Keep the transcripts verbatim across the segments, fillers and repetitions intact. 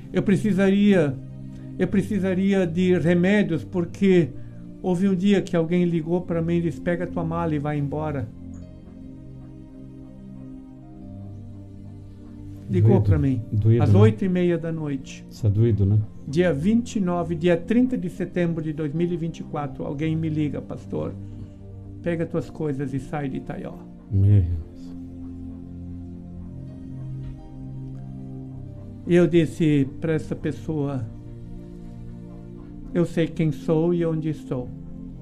Eu precisaria, eu precisaria de remédios, porque houve um dia que alguém ligou para mim e disse: pega tua mala e vai embora. Ligou para mim, doído, às né? oito e meia da noite. Isso é doído, né? Dia vinte e nove, dia trinta de setembro de dois mil e vinte e quatro, alguém me liga: pastor, pega tuas coisas e sai de Itaió. Meu Deus. E eu disse para essa pessoa: eu sei quem sou e onde estou.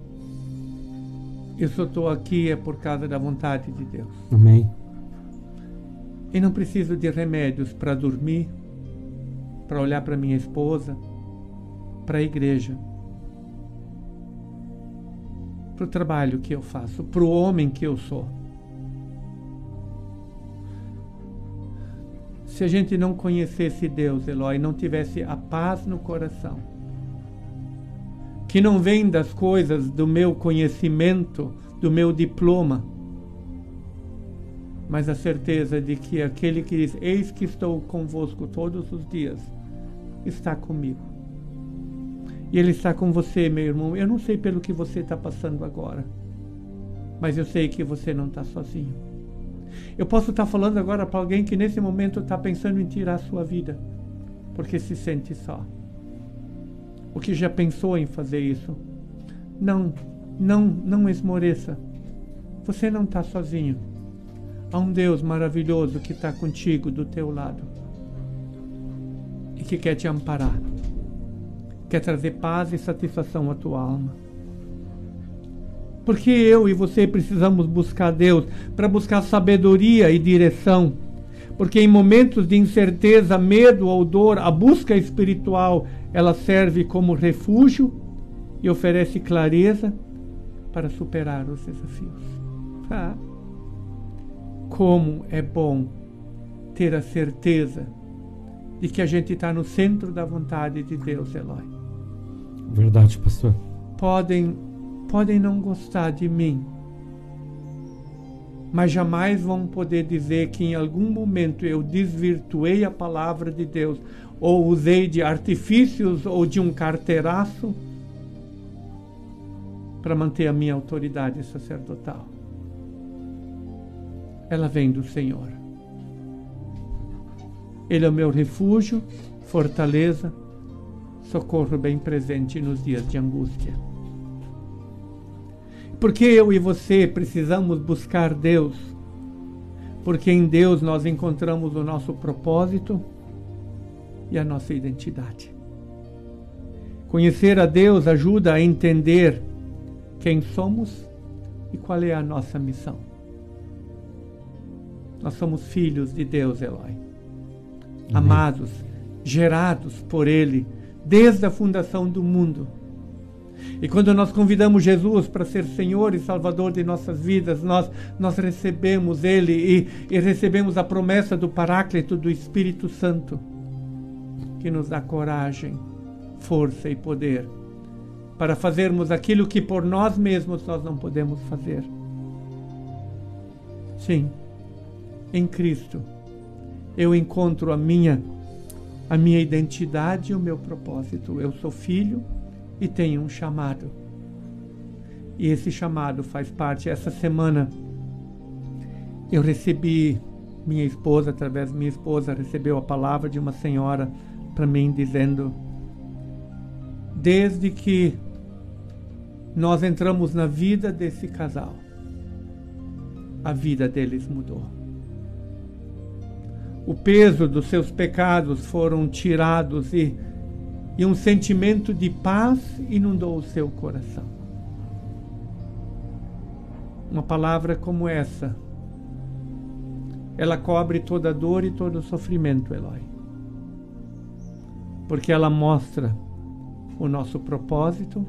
Eu só estou aqui é por causa da vontade de Deus. Amém. E não preciso de remédios para dormir, para olhar para minha esposa, para a igreja, para o trabalho que eu faço, para o homem que eu sou. Se a gente não conhecesse Deus, Eloy, não tivesse a paz no coração, que não vem das coisas do meu conhecimento, do meu diploma, mas a certeza de que aquele que diz: eis que estou convosco todos os dias, está comigo. E Ele está com você, meu irmão. Eu não sei pelo que você está passando agora, mas eu sei que você não está sozinho. Eu posso estar falando agora para alguém que nesse momento está pensando em tirar a sua vida, porque se sente só. O que já pensou em fazer isso? Não, não, não esmoreça. Você não está sozinho. Há um Deus maravilhoso que está contigo, do teu lado, e que quer te amparar, quer trazer paz e satisfação à tua alma. Porque eu e você precisamos buscar Deus para buscar sabedoria e direção. Porque em momentos de incerteza, medo ou dor, a busca espiritual, ela serve como refúgio e oferece clareza para superar os desafios. Ah. Como é bom ter a certeza de que a gente está no centro da vontade de Deus, Eloy. Verdade, pastor. Podem, podem não gostar de mim, mas jamais vão poder dizer que em algum momento eu desvirtuei a palavra de Deus, ou usei de artifícios ou de um carteiraço para manter a minha autoridade sacerdotal. Ela vem do Senhor. Ele é o meu refúgio, fortaleza, socorro bem presente nos dias de angústia. Porque eu e você precisamos buscar Deus, porque em Deus nós encontramos o nosso propósito e a nossa identidade. Conhecer a Deus ajuda a entender quem somos e qual é a nossa missão. Nós somos filhos de Deus, Eloy. Amém. Amados, gerados por Ele, desde a fundação do mundo. E quando nós convidamos Jesus para ser Senhor e Salvador de nossas vidas, nós, nós recebemos Ele e, e recebemos a promessa do Paráclito, do Espírito Santo, que nos dá coragem, força e poder para fazermos aquilo que por nós mesmos nós não podemos fazer. Sim. Em Cristo, eu encontro a minha, a minha identidade e o meu propósito. Eu sou filho e tenho um chamado. E esse chamado faz parte. Essa semana, eu recebi, minha esposa, através de minha esposa, recebeu a palavra de uma senhora para mim, dizendo: desde que nós entramos na vida desse casal, a vida deles mudou. O peso dos seus pecados foram tirados e, e um sentimento de paz inundou o seu coração. Uma palavra como essa, ela cobre toda dor e todo sofrimento, Eloy. Porque ela mostra o nosso propósito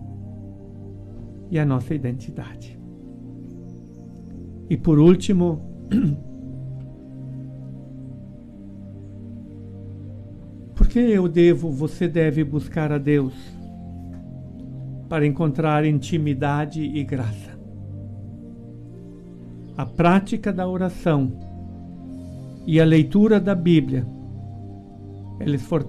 e a nossa identidade. E por último, por que eu devo, você deve buscar a Deus para encontrar intimidade e graça? A prática da oração e a leitura da Bíblia, eles fortalecem